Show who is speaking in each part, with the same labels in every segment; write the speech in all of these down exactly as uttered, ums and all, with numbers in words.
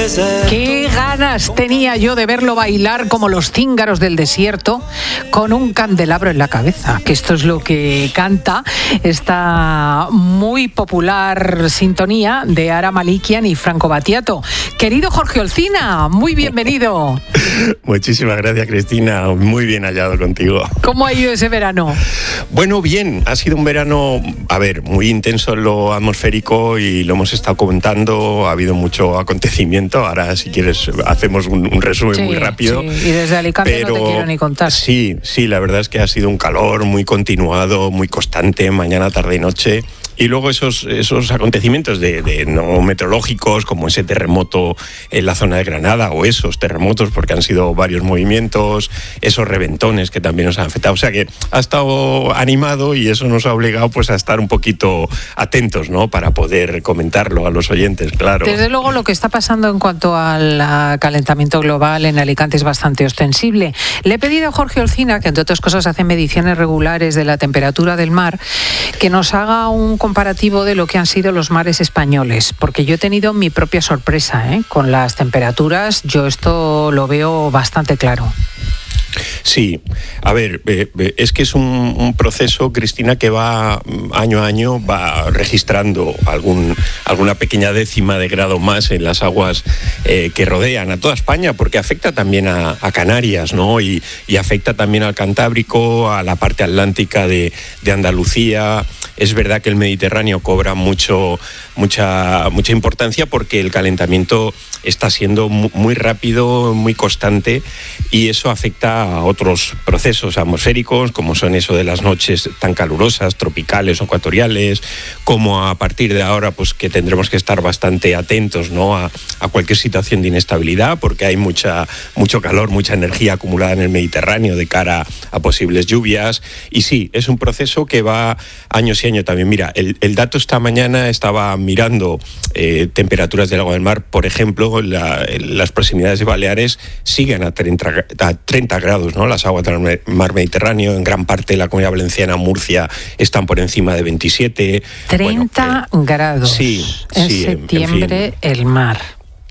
Speaker 1: Qué ganas tenía yo de verlo bailar como los cíngaros del desierto con un candelabro en la cabeza, que esto es lo que canta esta muy popular sintonía de Ara Malikian y Franco Battiato. Querido Jorge Olcina, muy bienvenido.
Speaker 2: Muchísimas gracias, Cristina, muy bien hallado contigo.
Speaker 1: ¿Cómo ha ido ese verano?
Speaker 2: Bueno, bien, ha sido un verano, a ver, muy intenso en lo atmosférico y lo hemos estado comentando, ha habido mucho acontecimiento, ahora si quieres hacemos un, un resumen sí, muy rápido.
Speaker 1: Sí. Y desde Alicante pero, no te quiero ni contar.
Speaker 2: Sí, sí, la verdad es que ha sido un calor muy continuado, muy constante, mañana, tarde y noche. Y luego esos, esos acontecimientos de, de no meteorológicos, como ese terremoto en la zona de Granada, o esos terremotos, porque han sido varios movimientos, esos reventones que también nos han afectado. O sea que ha estado animado y eso nos ha obligado pues a estar un poquito atentos, ¿no? Para poder comentarlo a los oyentes, claro.
Speaker 1: Desde luego lo que está pasando en cuanto al calentamiento global en Alicante es bastante ostensible. Le he pedido a Jorge Olcina, que entre otras cosas hace mediciones regulares de la temperatura del mar, que nos haga un comparativo de lo que han sido los mares españoles, porque yo he tenido mi propia sorpresa, ¿eh? Con las temperaturas, yo esto lo veo bastante claro.
Speaker 2: Sí, a ver, eh, es que es un, un proceso, Cristina, que va año a año, va registrando algún, alguna pequeña décima de grado más en las aguas eh, que rodean a toda España, porque afecta también a, a Canarias, ¿no? Y, y afecta también al Cantábrico, a la parte atlántica de, de Andalucía. Es verdad que el Mediterráneo cobra mucho, mucha, mucha importancia porque el calentamiento está siendo muy rápido, muy constante, y eso afecta a otros procesos atmosféricos, como son eso de las noches tan calurosas, tropicales o ecuatoriales, como a partir de ahora pues que tendremos que estar bastante atentos, ¿no? a, a cualquier situación de inestabilidad, porque hay mucha, mucho calor, mucha energía acumulada en el Mediterráneo de cara a posibles lluvias. Y sí, es un proceso que va años y años también. Mira, el, el dato esta mañana estaba mirando eh, temperaturas del agua del mar, por ejemplo, la, las proximidades de Baleares siguen a treinta, a treinta grados, ¿no? Las aguas del mar Mediterráneo, en gran parte de la Comunidad Valenciana, Murcia, están por encima de veintisiete.
Speaker 1: treinta bueno, eh, grados.
Speaker 2: Sí,
Speaker 1: en
Speaker 2: sí,
Speaker 1: septiembre, en fin. El mar.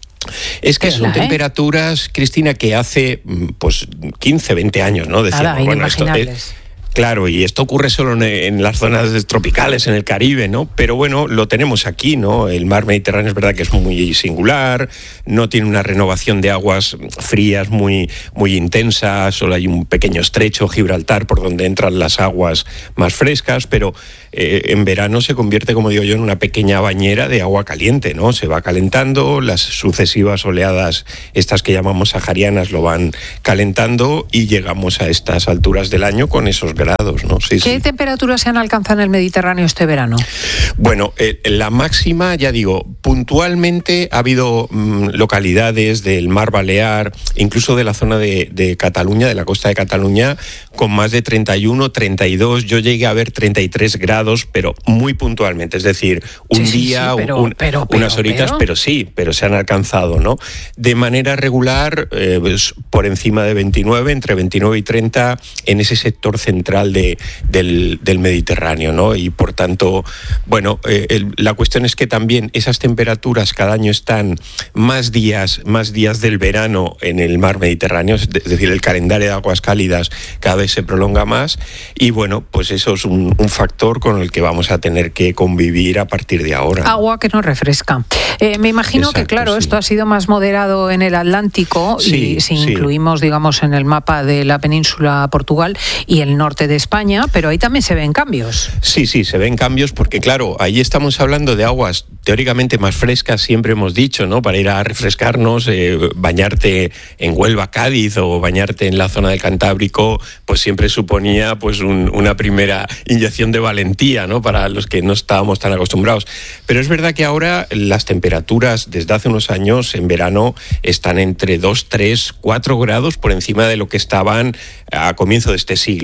Speaker 2: Es que son
Speaker 1: ¿eh?
Speaker 2: temperaturas, Cristina, que hace pues quince, veinte años, ¿no? Decíamos,
Speaker 1: Nada,
Speaker 2: bueno, esto es, claro, y esto ocurre solo en, en las zonas tropicales, en el Caribe, ¿no? Pero bueno, lo tenemos aquí, ¿no? El mar Mediterráneo es verdad que es muy singular, no tiene una renovación de aguas frías muy, muy intensa, solo hay un pequeño estrecho, Gibraltar, por donde entran las aguas más frescas, pero eh, en verano se convierte, como digo yo, en una pequeña bañera de agua caliente, ¿no? Se va calentando, las sucesivas oleadas, estas que llamamos saharianas, lo van calentando y llegamos a estas alturas del año con esos grados. ¿No? Sí,
Speaker 1: ¿Qué
Speaker 2: sí.
Speaker 1: temperaturas se han alcanzado en el Mediterráneo este verano?
Speaker 2: Bueno, eh, la máxima, ya digo, puntualmente ha habido mmm, localidades del Mar Balear, incluso de la zona de, de Cataluña, de la costa de Cataluña, con más de treinta y uno, treinta y dos. Yo llegué a ver treinta y tres grados, pero muy puntualmente, es decir, un
Speaker 1: sí,
Speaker 2: día,
Speaker 1: sí, sí, pero,
Speaker 2: un,
Speaker 1: pero, pero,
Speaker 2: unas horitas, pero... pero sí, pero se han alcanzado, ¿no? De manera regular, eh, pues, por encima de veintinueve, entre veintinueve y treinta, en ese sector central De, del, del Mediterráneo, ¿no? Y por tanto, bueno, eh, el, la cuestión es que también esas temperaturas cada año están más días, más días del verano en el mar Mediterráneo, es decir, el calendario de aguas cálidas cada vez se prolonga más, y bueno, pues eso es un, un factor con el que vamos a tener que convivir a partir de ahora.
Speaker 1: Agua que nos refresca. Eh, me imagino Exacto, que, claro, sí. Esto ha sido más moderado en el Atlántico,
Speaker 2: sí,
Speaker 1: y si
Speaker 2: sí.
Speaker 1: incluimos, digamos, en el mapa de la península Portugal y el norte de España, pero ahí también se ven cambios.
Speaker 2: Sí, sí, se ven cambios porque, claro, ahí estamos hablando de aguas teóricamente más frescas, siempre hemos dicho, ¿no? Para ir a refrescarnos, eh, bañarte en Huelva, Cádiz, o bañarte en la zona del Cantábrico, pues siempre suponía pues un, una primera inyección de valentía, ¿no? Para los que no estábamos tan acostumbrados. Pero es verdad que ahora las temperaturas desde hace unos años en verano están entre dos, tres, cuatro grados por encima de lo que estaban a comienzo de este siglo, ¿no? Estamos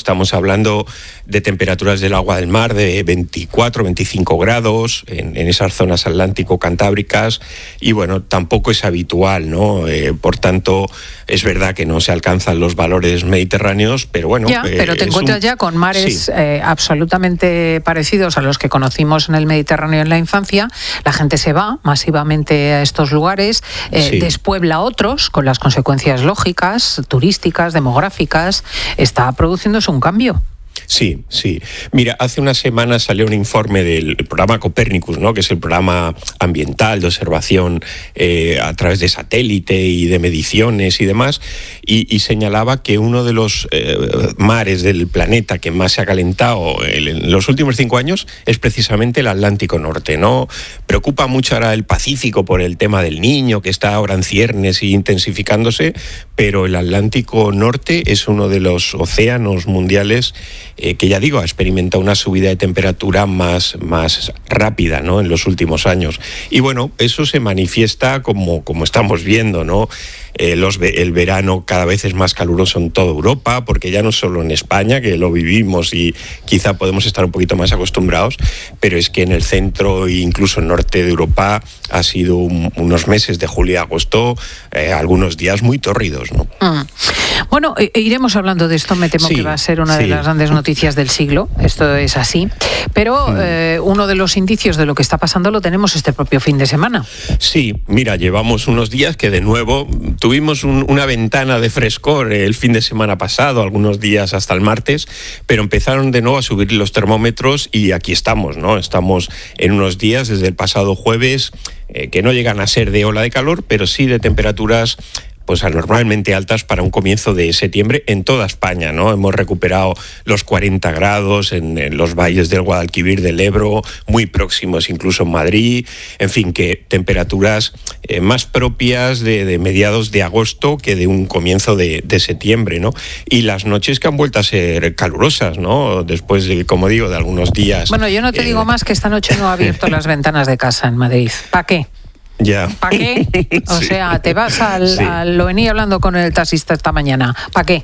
Speaker 2: estamos hablando de temperaturas del agua del mar de veinticuatro, veinticinco grados en, en esas zonas atlántico-cantábricas, y bueno, tampoco es habitual, ¿no? Eh, por tanto, es verdad que no se alcanzan los valores mediterráneos, pero bueno...
Speaker 1: Ya,
Speaker 2: eh,
Speaker 1: pero te encuentras un... ya con mares sí. eh, absolutamente parecidos a los que conocimos en el Mediterráneo en la infancia. La gente se va masivamente a estos lugares, eh, sí. despuebla otros, con las consecuencias lógicas, turísticas, demográficas. Está produciéndose un cambio.
Speaker 2: Sí, sí. Mira, hace unas semanas salió un informe del programa Copernicus, ¿no? Que es el programa ambiental de observación eh, a través de satélite y de mediciones y demás, y, y señalaba que uno de los eh, mares del planeta que más se ha calentado en los últimos cinco años es precisamente el Atlántico Norte, ¿no? Preocupa mucho ahora el Pacífico por el tema del Niño, que está ahora en ciernes y intensificándose, pero el Atlántico Norte es uno de los océanos mundiales Eh, que ya digo, ha experimentado una subida de temperatura más, más rápida, ¿no? En los últimos años. Y bueno, eso se manifiesta como, como estamos viendo, ¿no? Eh, los, el verano cada vez es más caluroso en toda Europa, porque ya no solo en España, que lo vivimos y quizá podemos estar un poquito más acostumbrados, pero es que en el centro e incluso el norte de Europa ha sido un, unos meses de julio y agosto, eh, algunos días muy tórridos, ¿no?
Speaker 1: Mm. Bueno, eh, iremos hablando de esto, me temo sí, que va a ser una sí. de las grandes noticias del siglo, esto es así, pero mm. eh, uno de los indicios de lo que está pasando lo tenemos este propio fin de semana.
Speaker 2: Sí, mira, llevamos unos días que de nuevo tuvimos un, una ventana de frescor el fin de semana pasado, algunos días hasta el martes, pero empezaron de nuevo a subir los termómetros y aquí estamos, ¿no? Estamos en unos días desde el pasado jueves eh, que no llegan a ser de ola de calor, pero sí de temperaturas pues anormalmente altas para un comienzo de septiembre en toda España, ¿no? Hemos recuperado los cuarenta grados en, en los valles del Guadalquivir, del Ebro, muy próximos incluso en Madrid, en fin, que temperaturas eh, más propias de, de mediados de agosto que de un comienzo de, de septiembre, ¿no? Y las noches que han vuelto a ser calurosas, ¿no? Después de, como digo, de algunos días...
Speaker 1: Bueno, yo no te eh... digo más que esta noche no ha abierto las ventanas de casa en Madrid. ¿Para qué?
Speaker 2: Ya.
Speaker 1: ¿Para qué? O sí. sea, te vas al, sí. al... Lo venía hablando con el taxista esta mañana. ¿Para qué?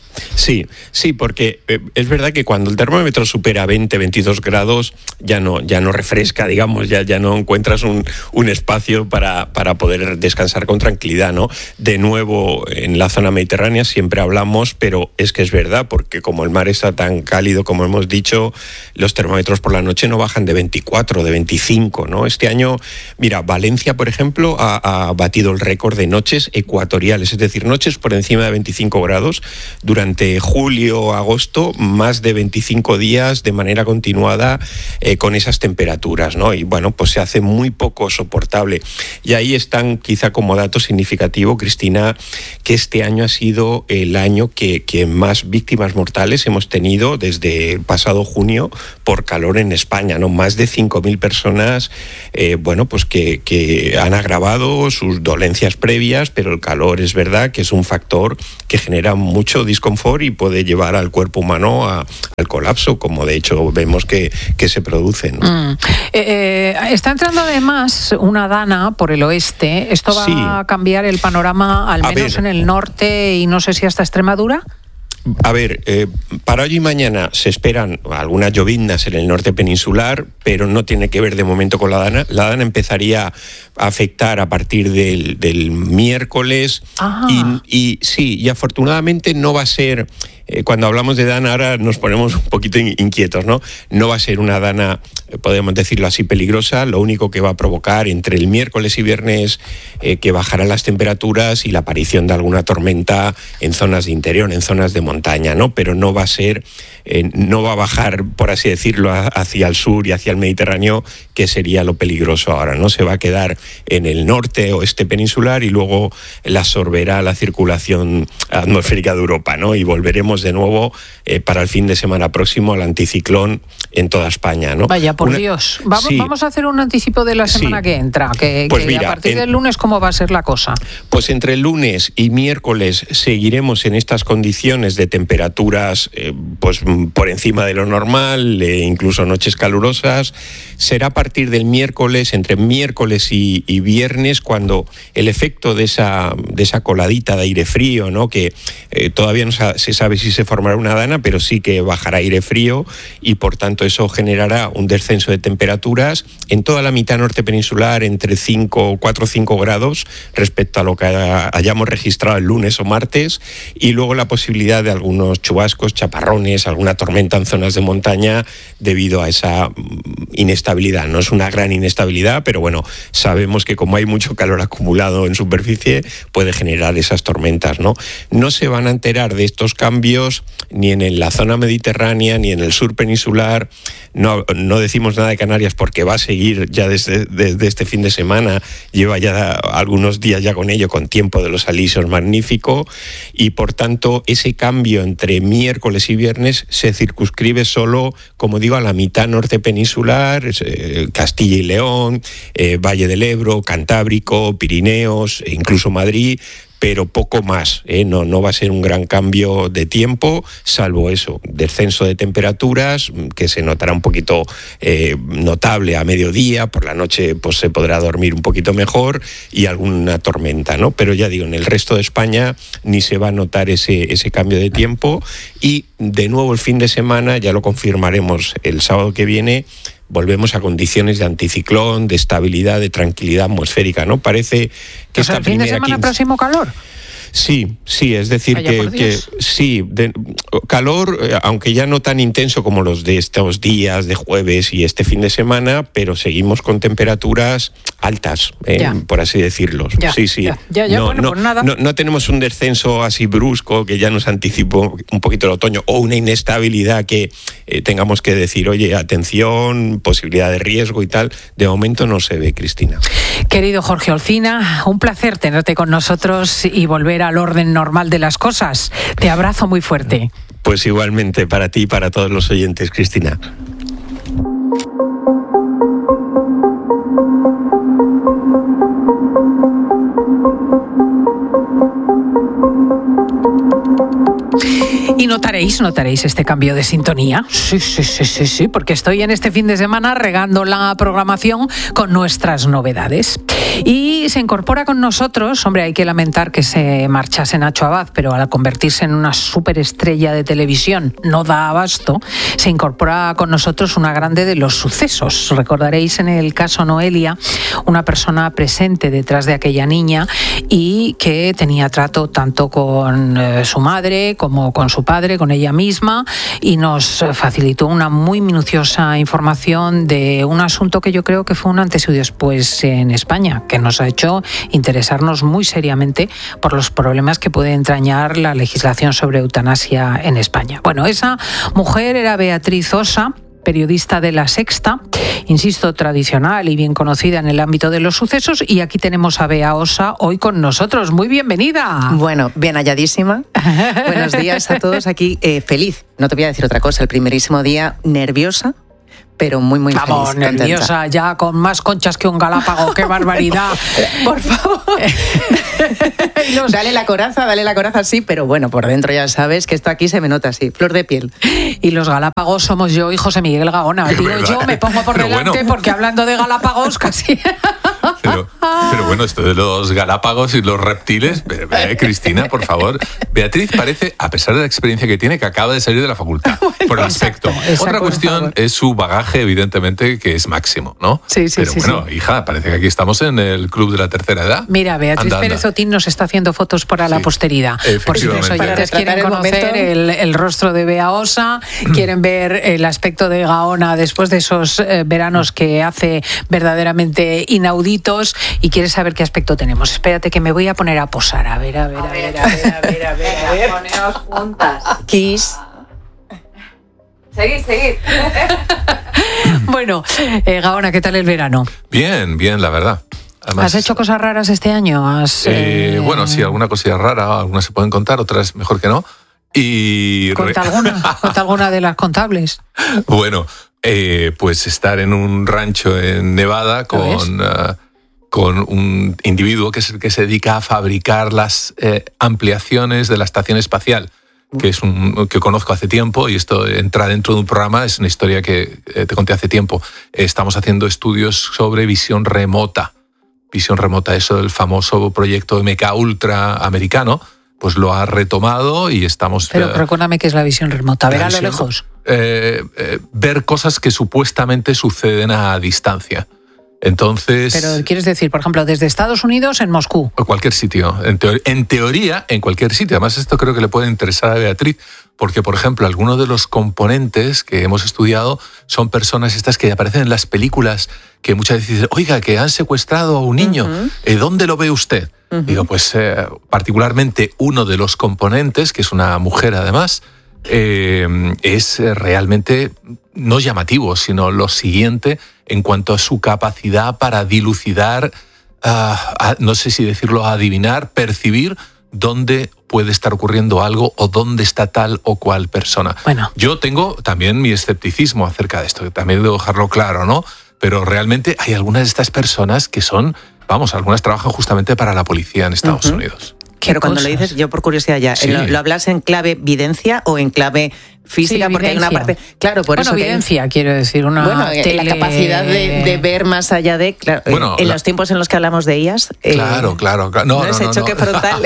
Speaker 2: Sí, sí, porque eh, es verdad que cuando el termómetro supera veinte, veintidós grados ya no, ya no refresca, digamos, ya, ya no encuentras un, un espacio para, para poder descansar con tranquilidad, ¿no? De nuevo, en la zona mediterránea siempre hablamos, pero es que es verdad, porque como el mar está tan cálido, como hemos dicho, los termómetros por la noche no bajan de veinticuatro, de veinticinco, ¿no? Este año, mira, Valencia, por ejemplo, ha, ha batido el récord de noches ecuatoriales, es decir, noches por encima de veinticinco grados durante Durante julio, agosto, más de veinticinco días de manera continuada eh, con esas temperaturas, ¿no? Y bueno, pues se hace muy poco soportable. Y ahí están, quizá como dato significativo, Cristina, que este año ha sido el año que, que más víctimas mortales hemos tenido desde el pasado junio por calor en España, ¿no? Más de cinco mil personas, eh, bueno, pues que, que han agravado sus dolencias previas, pero el calor es verdad que es un factor que genera mucho disconfort y puede llevar al cuerpo humano a, al colapso, como de hecho vemos que, que se produce, ¿no?
Speaker 1: Mm. Eh, eh, está entrando además una dana por el oeste. ¿Esto va sí. a cambiar el panorama, al menos en el norte y no sé si hasta Extremadura?
Speaker 2: A ver, eh, para hoy y mañana se esperan algunas lloviznas en el norte peninsular, pero no tiene que ver de momento con la dana. La dana empezaría a afectar a partir del, del miércoles y, y sí, y afortunadamente no va a ser... Eh, cuando hablamos de dana ahora nos ponemos un poquito inquietos, ¿no? No va a ser una dana, podemos decirlo así, peligrosa. Lo único que va a provocar entre el miércoles y viernes eh, que bajarán las temperaturas y la aparición de alguna tormenta en zonas de interior, en zonas de montaña, ¿no? Pero no va a ser, eh, no va a bajar, por así decirlo, a, hacia el sur y hacia el Mediterráneo, que sería lo peligroso ahora, ¿no? Se va a quedar en el norte oeste peninsular y luego la absorberá la circulación atmosférica de Europa, ¿no? Y volveremos de nuevo eh, para el fin de semana próximo al anticiclón en toda España, ¿no?
Speaker 1: Vaya, por
Speaker 2: Una,
Speaker 1: Dios. Vamos,
Speaker 2: sí,
Speaker 1: vamos a hacer un anticipo de la semana
Speaker 2: sí.
Speaker 1: que entra, que,
Speaker 2: pues
Speaker 1: que
Speaker 2: mira,
Speaker 1: a partir
Speaker 2: en,
Speaker 1: del lunes, ¿cómo va a ser la cosa?
Speaker 2: Pues entre el lunes y miércoles seguiremos en estas condiciones de temperaturas eh, pues por encima de lo normal, eh, incluso noches calurosas. Será a partir del miércoles, entre miércoles y, y viernes, cuando el efecto de esa, de esa coladita de aire frío, ¿no? Que eh, todavía no se sabe si se formará una dana, pero sí que bajará aire frío y por tanto eso generará un descenso de temperaturas en toda la mitad norte peninsular entre cinco, cuatro o cinco grados respecto a lo que hayamos registrado el lunes o martes, y luego la posibilidad de algunos chubascos, chaparrones, alguna tormenta en zonas de montaña debido a esa inestabilidad. No es una gran inestabilidad, pero bueno, sabemos que como hay mucho calor acumulado en superficie puede generar esas tormentas, ¿no? No se van a enterar de estos cambios ni en la zona mediterránea ni en el sur peninsular. No, no decimos nada de Canarias porque va a seguir ya desde, desde este fin de semana, lleva ya algunos días ya con ello, con tiempo de los alisos magnífico, y por tanto ese cambio entre miércoles y viernes se circunscribe solo, como digo, a la mitad norte peninsular, eh, Castilla y León, eh, Valle del Ebro, Cantábrico, Pirineos, e incluso Madrid, pero poco más, ¿eh? no, no va a ser un gran cambio de tiempo, salvo eso, descenso de temperaturas, que se notará un poquito eh, notable a mediodía, por la noche pues se podrá dormir un poquito mejor, y alguna tormenta, ¿no? Pero ya digo, en el resto de España ni se va a notar ese, ese cambio de tiempo, y de nuevo el fin de semana, ya lo confirmaremos el sábado que viene, volvemos a condiciones de anticiclón, de estabilidad, de tranquilidad atmosférica, ¿no? Parece que
Speaker 1: o sea,
Speaker 2: esta
Speaker 1: el fin de
Speaker 2: primera
Speaker 1: semana
Speaker 2: quince...
Speaker 1: próximo calor.
Speaker 2: Sí, sí, es decir,
Speaker 1: Vaya,
Speaker 2: que,
Speaker 1: por Dios.
Speaker 2: que sí, de, calor, eh, aunque ya no tan intenso como los de estos días de jueves y este fin de semana, pero seguimos con temperaturas altas, eh, por así decirlo.
Speaker 1: Ya,
Speaker 2: sí, sí.
Speaker 1: Ya, ya, ya
Speaker 2: no,
Speaker 1: bueno,
Speaker 2: no,
Speaker 1: pues nada.
Speaker 2: No, no tenemos un descenso así brusco que ya nos anticipó un poquito el otoño, o una inestabilidad que eh, tengamos que decir, oye, atención, posibilidad de riesgo y tal. De momento no se ve, Cristina.
Speaker 1: Querido Jorge Olcina, un placer tenerte con nosotros y volver al orden normal de las cosas. Te abrazo muy fuerte.
Speaker 2: Pues igualmente para ti y para todos los oyentes, Cristina.
Speaker 1: Y notaréis, notaréis este cambio de sintonía. Sí, sí, sí, sí, sí, porque estoy en este fin de semana regando la programación con nuestras novedades. Y se incorpora con nosotros, hombre, hay que lamentar que se marchase Nacho Abad, pero al convertirse en una superestrella de televisión no da abasto, se incorpora con nosotros una grande de los sucesos. Recordaréis en el caso Noelia, una persona presente detrás de aquella niña y que tenía trato tanto con eh, su madre como con su padre, con ella misma, y nos facilitó una muy minuciosa información de un asunto que yo creo que fue un antes y después en España, que nos ha hecho interesarnos muy seriamente por los problemas que puede entrañar la legislación sobre eutanasia en España. Bueno, esa mujer era Beatriz Osa, periodista de La Sexta, insisto, tradicional y bien conocida en el ámbito de los sucesos, y aquí tenemos a Bea Osa hoy con nosotros. Muy bienvenida.
Speaker 3: Bueno, bien halladísima. Buenos días a todos aquí. Eh, feliz, no te voy a decir otra cosa, el primerísimo día nerviosa, pero muy, muy
Speaker 1: Vamos,
Speaker 3: feliz.
Speaker 1: nerviosa,
Speaker 3: contenta.
Speaker 1: ya con más conchas que un galápago, qué barbaridad.
Speaker 3: Por favor. los... Dale la coraza, dale la coraza, sí, pero bueno, por dentro ya sabes que esto aquí se me nota así, flor de piel.
Speaker 1: Y los galápagos somos yo y José Miguel Gaona. Tío, yo me pongo por
Speaker 4: pero
Speaker 1: delante
Speaker 4: bueno.
Speaker 1: porque hablando de galápagos casi...
Speaker 4: Pero, pero bueno, esto de los galápagos y los reptiles, eh, Cristina, por favor. Beatriz parece, a pesar de la experiencia que tiene, que acaba de salir de la facultad, bueno, por el aspecto.
Speaker 1: Exacto, exacto,
Speaker 4: Otra cuestión es su bagaje, evidentemente, que es máximo, ¿no?
Speaker 1: Sí, sí,
Speaker 4: pero
Speaker 1: sí.
Speaker 4: bueno,
Speaker 1: sí.
Speaker 4: hija, parece que aquí estamos en el club de la tercera edad.
Speaker 1: Mira, Beatriz
Speaker 4: anda,
Speaker 1: Pérez
Speaker 4: anda.
Speaker 1: Otín nos está haciendo fotos para sí, la posteridad. Por si los oyentes quieren
Speaker 3: el
Speaker 1: conocer el, el rostro de Bea Osa, quieren ver el aspecto de Gaona después de esos eh, veranos que hace verdaderamente inauditos, y quieres saber qué aspecto tenemos. Espérate que me voy a poner a posar. A ver, a ver, a ver, a ver, a ver, a ver. A ver.
Speaker 5: Poneos juntas.
Speaker 3: Kiss.
Speaker 5: Seguid, seguid.
Speaker 1: Bueno, eh, Gaona, ¿qué tal el verano?
Speaker 4: Bien, bien, la verdad. Además,
Speaker 1: ¿has hecho cosas raras este año? ¿Has,
Speaker 4: eh,
Speaker 1: eh...
Speaker 4: Bueno, sí, alguna cosilla rara, algunas se pueden contar, otras mejor que no. Y
Speaker 1: ¿Cuenta alguna? ¿Cuenta alguna de las contables?
Speaker 4: Bueno, eh, pues estar en un rancho en Nevada con, uh, con un individuo que es el que se dedica a fabricar las eh, ampliaciones de la estación espacial, que es un que conozco hace tiempo, y esto entra dentro de un programa, es una historia que eh, te conté hace tiempo. Estamos haciendo estudios sobre visión remota. Visión remota, eso del famoso proyecto M K Ultra americano, pues lo ha retomado y estamos...
Speaker 1: Pero eh, recuérdame qué es la visión remota, ver a lo lejos.
Speaker 4: Eh, eh, ver cosas que supuestamente suceden a distancia. Entonces...
Speaker 1: Pero quieres decir, por ejemplo, desde Estados Unidos en Moscú.
Speaker 4: O cualquier sitio. En, teor- en teoría, en cualquier sitio. Además, esto creo que le puede interesar a Beatriz, porque, por ejemplo, algunos de los componentes que hemos estudiado son personas estas que aparecen en las películas, que muchas veces dicen, oiga, que han secuestrado a un niño, uh-huh. ¿eh, ¿dónde lo ve usted? Uh-huh. Digo, pues eh, particularmente uno de los componentes, que es una mujer además, eh, es realmente no llamativo, sino lo siguiente en cuanto a su capacidad para dilucidar, uh, a, no sé si decirlo, adivinar, percibir dónde puede estar ocurriendo algo o dónde está tal o cual persona.
Speaker 1: Bueno.
Speaker 4: Yo tengo también mi escepticismo acerca de esto, que también debo dejarlo claro, ¿no? Pero realmente hay algunas de estas personas que son, vamos, algunas trabajan justamente para la policía en Estados uh-huh. Unidos.
Speaker 3: Pero cuando lo dices, yo por curiosidad ya, sí. ¿lo, ¿lo hablas en clave videncia o en clave física?
Speaker 1: Sí,
Speaker 3: porque hay una parte... Claro, por
Speaker 1: bueno,
Speaker 3: eso
Speaker 1: evidencia,
Speaker 3: hay,
Speaker 1: quiero decir, una
Speaker 3: bueno,
Speaker 1: tele...
Speaker 3: la capacidad de, de ver más allá de... Claro, bueno, en la... los tiempos en los que hablamos de ellas...
Speaker 4: Claro, eh, claro. claro. No,
Speaker 3: no,
Speaker 4: no,
Speaker 3: ese
Speaker 4: no,
Speaker 3: choque
Speaker 4: no.
Speaker 3: frontal.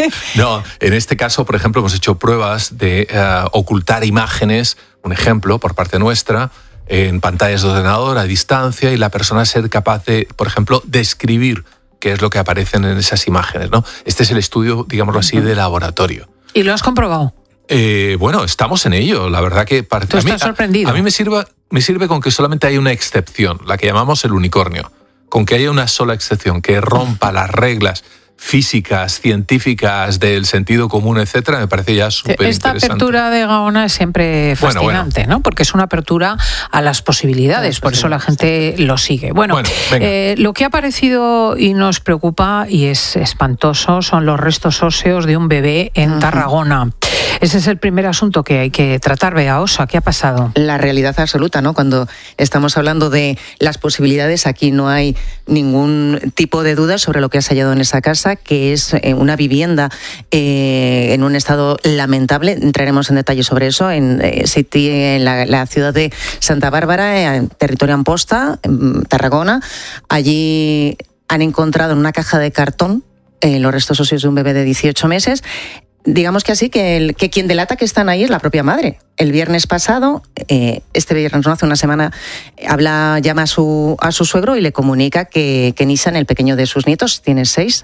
Speaker 4: No, en este caso, por ejemplo, hemos hecho pruebas de uh, ocultar imágenes, un ejemplo, por parte nuestra, en pantallas de ordenador a distancia, y la persona ser capaz de, por ejemplo, describir qué es lo que aparece en esas imágenes, ¿no? Este es el estudio, digámoslo así, de laboratorio.
Speaker 1: ¿Y lo has comprobado?
Speaker 4: Eh, bueno, estamos en ello. La verdad que... Para,
Speaker 1: ¿Tú estás
Speaker 4: a mí,
Speaker 1: sorprendido?
Speaker 4: A, a mí me sirve, me sirve con que solamente hay una excepción, la que llamamos el unicornio. Con que haya una sola excepción, que rompa las reglas físicas, científicas, del sentido común, etcétera, me parece ya súper interesante.
Speaker 1: Esta apertura de Gaona es siempre fascinante, bueno, bueno. ¿no? Porque es una apertura a las posibilidades, por eso la gente lo sigue. Bueno, bueno eh, lo que ha aparecido y nos preocupa y es espantoso son los restos óseos de un bebé en uh-huh. Tarragona. Ese es el primer asunto que hay que tratar. Bea Osa, ¿qué ha pasado?
Speaker 3: La realidad absoluta, ¿no? Cuando estamos hablando de las posibilidades, aquí no hay ningún tipo de duda sobre lo que has hallado en esa casa, que es una vivienda eh, en un estado lamentable. Entraremos en detalle sobre eso en, eh, en la, la ciudad de Santa Bárbara, en territorio Amposta, en Tarragona. Allí han encontrado en una caja de cartón eh, los restos óseos de un bebé de dieciocho meses. Digamos que así, que, el, que quien delata que están ahí es la propia madre. El viernes pasado, eh, este viernes, no hace una semana, habla, llama a su, a su suegro y le comunica que, que Nissan, el pequeño de sus nietos, tiene seis,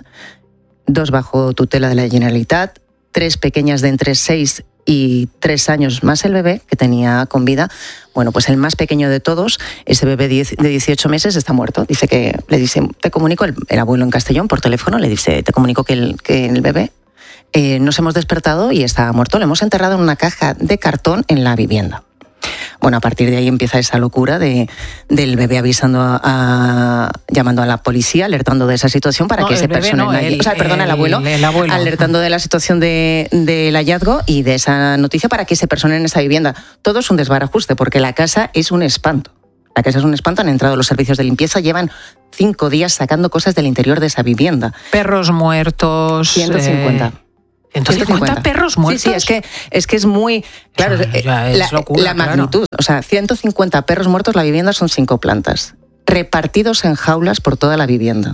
Speaker 3: dos bajo tutela de la Generalitat, tres pequeñas de entre seis y tres años más el bebé que tenía con vida. Bueno, pues el más pequeño de todos, ese bebé de dieciocho meses, está muerto. Dice que, le dice, te comunico, el, el abuelo en Castellón por teléfono, le dice, te comunico que el, que el bebé Eh, nos hemos despertado y está muerto. Lo hemos enterrado en una caja de cartón en la vivienda. Bueno, a partir de ahí empieza esa locura de, del bebé avisando, a, a, llamando a la policía, alertando de esa situación para
Speaker 1: no,
Speaker 3: que se personen
Speaker 1: no,
Speaker 3: allí.
Speaker 1: El,
Speaker 3: o sea, perdona, el abuelo,
Speaker 1: el, el abuelo.
Speaker 3: Alertando de la situación de, del hallazgo y de esa noticia para que se personen en esa vivienda. Todo es un desbarajuste porque la casa es un espanto. La casa es un espanto, han entrado los servicios de limpieza, llevan cinco días sacando cosas del interior de esa vivienda.
Speaker 1: Perros muertos.
Speaker 3: ciento cincuenta.
Speaker 1: Eh... Entonces, ¿cuántos perros muertos?
Speaker 3: Sí, sí, es que es, que es muy... Claro, o sea, es la, locura, la magnitud. Claro. O sea, ciento cincuenta perros muertos, la vivienda son cinco plantas, repartidos en jaulas por toda la vivienda.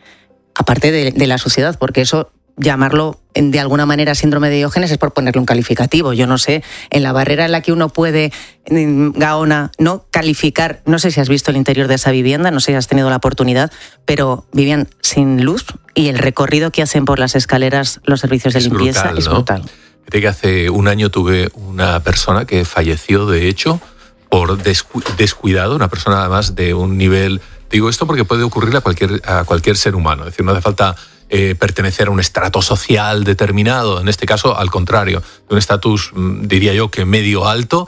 Speaker 3: Aparte de, de la suciedad, porque eso, llamarlo de alguna manera síndrome de Diógenes es por ponerle un calificativo. Yo no sé, en la barrera en la que uno puede, Gaona, no calificar, no sé si has visto el interior de esa vivienda, no sé si has tenido la oportunidad, pero vivían sin luz y el recorrido que hacen por las escaleras los servicios de es limpieza brutal, es ¿no? brutal.
Speaker 4: Fíjate que hace un año tuve una persona que falleció, de hecho, por descu- descuidado, una persona además de un nivel... Digo esto porque puede ocurrir a cualquier, a cualquier ser humano, es decir, no hace falta... Eh, pertenecer a un estrato social determinado, en este caso al contrario, de un estatus, diría yo, que medio alto,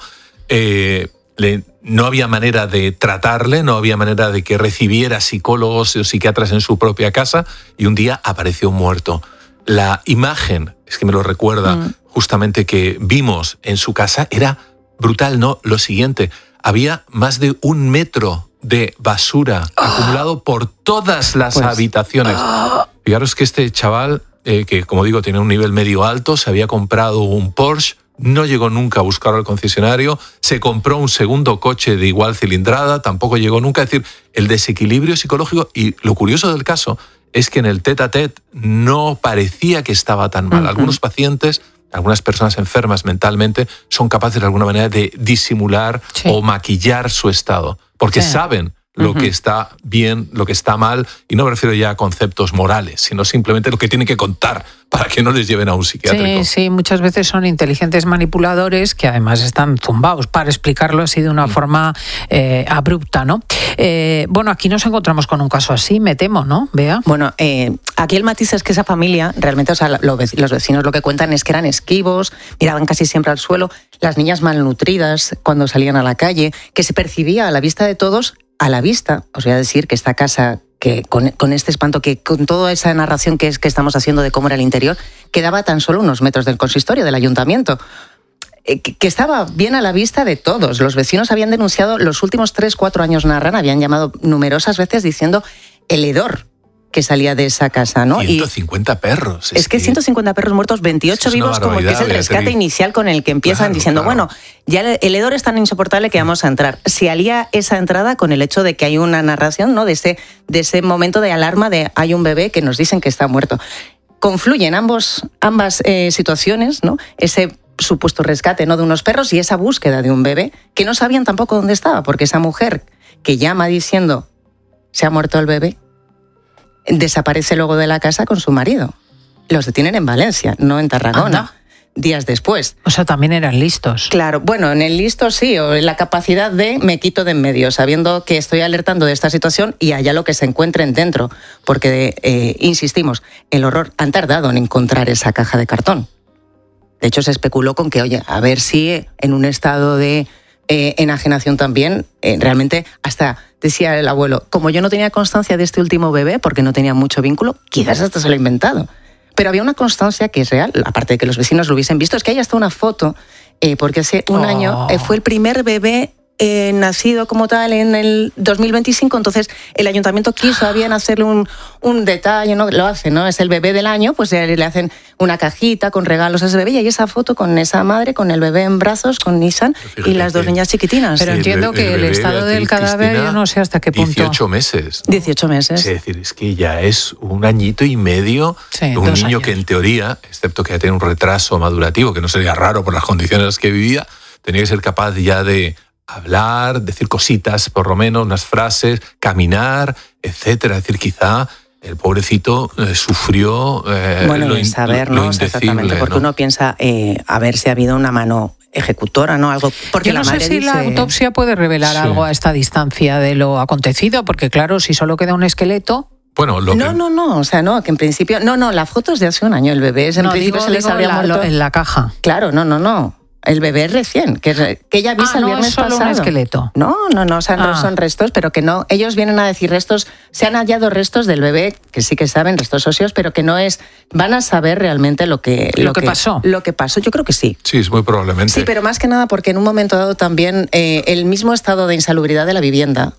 Speaker 4: eh, le, no había manera de tratarle, no había manera de que recibiera psicólogos o psiquiatras en su propia casa y un día apareció muerto. La imagen, es que me lo recuerda, mm. justamente que vimos en su casa era brutal, ¿no? Lo siguiente, había más de un metro de basura oh. acumulado por todas las pues, habitaciones. Oh. Fijaros que este chaval, eh, que como digo tiene un nivel medio alto, se había comprado un Porsche, no llegó nunca a buscarlo al concesionario, se compró un segundo coche de igual cilindrada, tampoco llegó nunca. Es decir, el desequilibrio psicológico, y lo curioso del caso es que en el tete-a-tete no parecía que estaba tan mal. Uh-huh. Algunos pacientes, algunas personas enfermas mentalmente, son capaces de alguna manera de disimular sí. o maquillar su estado, porque sí. saben lo uh-huh. que está bien, lo que está mal, y no me refiero ya a conceptos morales, sino simplemente lo que tienen que contar para que no les lleven a un psiquiátrico.
Speaker 1: Sí, sí, muchas veces son inteligentes manipuladores que además están zumbados, para explicarlo así de una mm. forma eh, abrupta, ¿no? Eh, bueno, aquí nos encontramos con un caso así, me temo, ¿no, Bea?
Speaker 3: Bueno, eh, aquí el matiz es que esa familia, realmente, o sea, los vecinos lo que cuentan es que eran esquivos, miraban casi siempre al suelo, las niñas malnutridas cuando salían a la calle, que se percibía a la vista de todos, a la vista, os voy a decir que esta casa, que con, con este espanto, que con toda esa narración que, es, que estamos haciendo de cómo era el interior, quedaba tan solo unos metros del consistorio, del ayuntamiento, eh, que, que estaba bien a la vista de todos. Los vecinos habían denunciado, los últimos tres, cuatro años narran, habían llamado numerosas veces diciendo el hedor que salía de esa casa, ¿no?
Speaker 4: ciento cincuenta y perros.
Speaker 3: Es, es que, que ciento cincuenta perros muertos, veintiocho vivos, como que es el rescate Beatriz. Inicial con el que empiezan claro, diciendo, claro. bueno, ya el hedor es tan insoportable que vamos a entrar. Se alía esa entrada con el hecho de que hay una narración, ¿no? De ese, de ese momento de alarma de hay un bebé que nos dicen que está muerto. Confluyen ambos, ambas eh, situaciones, ¿no? Ese supuesto rescate, ¿no? de unos perros y esa búsqueda de un bebé que no sabían tampoco dónde estaba, porque esa mujer que llama diciendo se ha muerto el bebé, desaparece luego de la casa con su marido. Los detienen en Valencia, no en Tarragona. Anda. Días después.
Speaker 1: O sea, también eran listos.
Speaker 3: Claro, bueno, en el listo sí, o en la capacidad de me quito de en medio, sabiendo que estoy alertando de esta situación y allá lo que se encuentren dentro. Porque, eh, insistimos, el horror, han tardado en encontrar esa caja de cartón. De hecho, se especuló con que, oye, a ver si en un estado de eh, enajenación también, eh, realmente hasta... Decía el abuelo, como yo no tenía constancia de este último bebé, porque no tenía mucho vínculo, quizás hasta se lo he inventado. Pero había una constancia que es real, aparte de que los vecinos lo hubiesen visto, es que hay hasta una foto, eh, porque hace un oh. año eh, fue el primer bebé eh, nacido como tal en el dos mil veinticinco, entonces el ayuntamiento quiso bien hacerle un, un detalle, ¿no? Lo hace, ¿no? Es el bebé del año, pues le hacen una cajita con regalos a ese bebé y hay esa foto con esa madre, con el bebé en brazos, con Nissan y las dos niñas chiquitinas.
Speaker 1: Pero
Speaker 4: sí,
Speaker 1: entiendo
Speaker 4: el,
Speaker 1: que el, el estado del cadáver, Cristina, yo no sé hasta qué punto.
Speaker 4: dieciocho meses. ¿no?
Speaker 3: dieciocho meses.
Speaker 4: Es decir, es que ya es un añito y medio, sí, un niño años. Que en teoría, excepto que ya tiene un retraso madurativo, que no sería raro por las condiciones en las que vivía, tenía que ser capaz ya de hablar, decir cositas, por lo menos, unas frases, caminar, etcétera. Es decir, quizá el pobrecito eh, sufrió eh,
Speaker 3: bueno,
Speaker 4: lo, in,
Speaker 3: saber,
Speaker 4: lo
Speaker 3: ¿no?
Speaker 4: indecible.
Speaker 3: Exactamente, porque
Speaker 4: ¿no?
Speaker 3: uno piensa eh, a ver si ha habido una mano ejecutora, ¿no? Algo. Porque
Speaker 1: yo no
Speaker 3: la
Speaker 1: sé
Speaker 3: madre
Speaker 1: si
Speaker 3: dice...
Speaker 1: la autopsia puede revelar sí. algo a esta distancia de lo acontecido, porque claro, si solo queda un esqueleto...
Speaker 4: Bueno, lo
Speaker 3: no,
Speaker 4: que...
Speaker 3: no, no, o sea, no, que en principio... No, no, la foto es de hace un año, el bebé es en
Speaker 1: no,
Speaker 3: principio
Speaker 1: digo,
Speaker 3: se les
Speaker 1: digo
Speaker 3: habría
Speaker 1: la,
Speaker 3: muerto...
Speaker 1: Lo, en la caja.
Speaker 3: Claro, no, no, no. El bebé es recién, que, que ella avisa
Speaker 1: ah,
Speaker 3: el
Speaker 1: no,
Speaker 3: viernes
Speaker 1: es solo
Speaker 3: pasado.
Speaker 1: Un esqueleto.
Speaker 3: No, no, no, o sea, no ah. son restos, pero que no. Ellos vienen a decir restos, se han hallado restos del bebé, que sí que saben, restos óseos, pero que no es. Van a saber realmente lo que.
Speaker 1: Lo, lo que, que pasó.
Speaker 3: Lo que pasó, yo creo que sí.
Speaker 4: Sí, es muy probablemente.
Speaker 3: Sí, pero más que nada porque en un momento dado también eh, el mismo estado de insalubridad de la vivienda.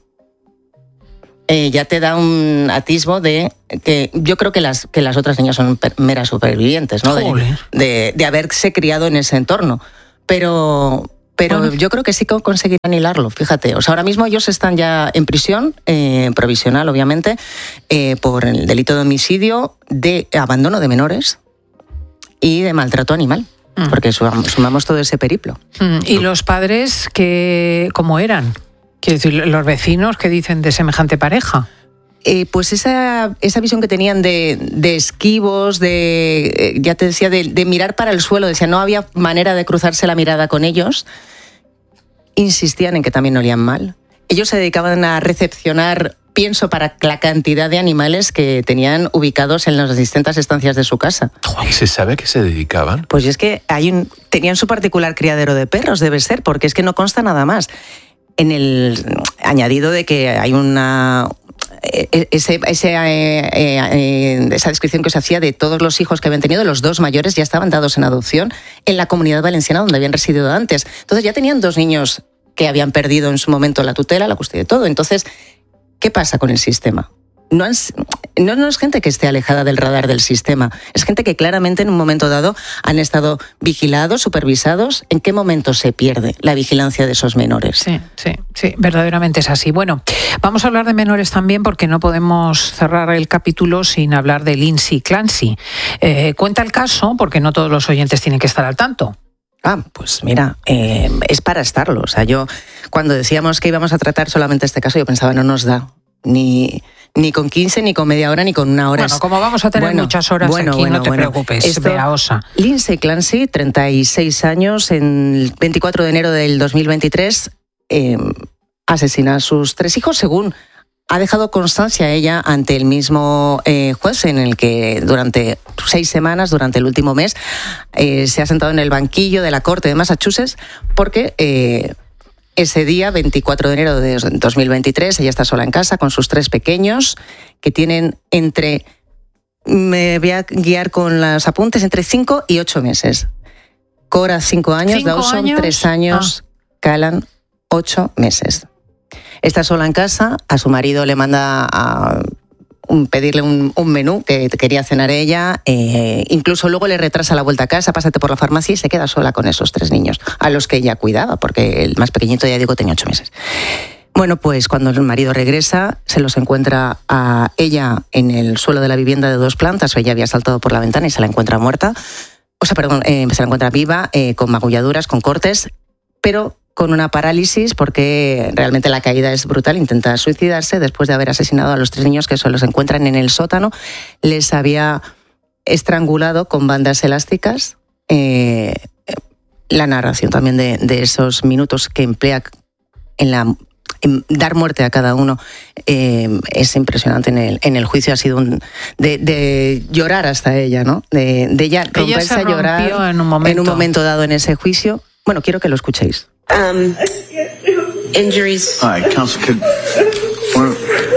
Speaker 3: Eh, ya te da un atisbo de que yo creo que las, que las otras niñas son per, meras supervivientes, ¿no? De, de, de haberse criado en ese entorno. Pero, pero bueno. yo creo que sí que conseguirán hilarlo, fíjate. O sea, ahora mismo ellos están ya en prisión, eh, provisional, obviamente, eh, por el delito de homicidio, de abandono de menores y de maltrato animal. Mm. Porque sumamos, sumamos todo ese periplo.
Speaker 1: Mm. ¿Y los padres que, cómo eran? Quiero decir, los vecinos, ¿qué dicen de semejante pareja?
Speaker 3: Eh, pues esa, esa visión que tenían de, de esquivos, de eh, ya te decía, de, de mirar para el suelo, decía, no había manera de cruzarse la mirada con ellos, insistían en que también olían mal. Ellos se dedicaban a recepcionar pienso para la cantidad de animales que tenían ubicados en las distintas estancias de su casa.
Speaker 4: ¿Se sabe a qué se dedicaban?
Speaker 3: Pues es que hay un, tenían su particular criadero de perros, debe ser, porque es que no consta nada más. En el añadido de que hay una... Ese, ese, eh, eh, esa descripción que se hacía de todos los hijos que habían tenido, los dos mayores ya estaban dados en adopción en la Comunidad Valenciana donde habían residido antes. Entonces ya tenían dos niños que habían perdido en su momento la tutela, la custodia de todo. Entonces, ¿qué pasa con el sistema? No, han, no, no es gente que esté alejada del radar del sistema, es gente que claramente en un momento dado han estado vigilados, supervisados. ¿En qué momento se pierde la vigilancia de esos menores?
Speaker 1: Sí, sí, sí, verdaderamente es así. Bueno, vamos a hablar de menores también porque no podemos cerrar el capítulo sin hablar de Lindsay Clancy. Eh, cuenta el caso porque no todos los oyentes tienen que estar al tanto.
Speaker 3: Ah, pues mira, eh, es para estarlo. O sea, yo cuando decíamos que íbamos a tratar solamente este caso, yo pensaba, no nos da ni... Ni con quince, ni con media hora, ni con una hora.
Speaker 1: Bueno, como vamos a tener bueno, muchas horas
Speaker 3: bueno,
Speaker 1: aquí,
Speaker 3: bueno,
Speaker 1: no te
Speaker 3: bueno.
Speaker 1: preocupes,
Speaker 3: Esto,
Speaker 1: Bea Osa.
Speaker 3: Lindsay Clancy, treinta y seis años, en el veinticuatro de enero del dos mil veintitrés, eh, asesina a sus tres hijos, según ha dejado constancia ella ante el mismo eh, juez, en el que durante seis semanas, durante el último mes, eh, se ha sentado en el banquillo de la Corte de Massachusetts, porque... Eh, Ese día, veinticuatro de enero de dos mil veintitrés, ella está sola en casa con sus tres pequeños, que tienen entre, me voy a guiar con los apuntes, entre cinco y ocho meses. Cora, cinco años,
Speaker 1: ¿Cinco
Speaker 3: Dawson,
Speaker 1: años?
Speaker 3: tres años, ah. Callan, ocho meses. Está sola en casa, a su marido le manda a... Un, pedirle un, un menú que quería cenar ella, eh, incluso luego le retrasa la vuelta a casa, pásate por la farmacia y se queda sola con esos tres niños, a los que ella cuidaba, porque el más pequeñito, ya digo, tenía ocho meses. Bueno, pues cuando el marido regresa, se los encuentra a ella en el suelo de la vivienda de dos plantas, ella había saltado por la ventana y se la encuentra muerta, o sea, perdón, eh, se la encuentra viva, eh, con magulladuras, con cortes, pero con una parálisis, porque realmente la caída es brutal. Intenta suicidarse después de haber asesinado a los tres niños que solo se encuentran en el sótano. Les había estrangulado con bandas elásticas. Eh, la narración también de, de esos minutos que emplea en la en dar muerte a cada uno eh, es impresionante. En el, en el juicio ha sido un, de, de llorar hasta ella, ¿no? De, de ella romperse
Speaker 1: ella se
Speaker 3: a llorar
Speaker 1: en un, momento.
Speaker 3: en un momento dado en ese juicio. Bueno, quiero que lo escuchéis.
Speaker 6: Um, injuries.
Speaker 7: All right, counsel, could... Well,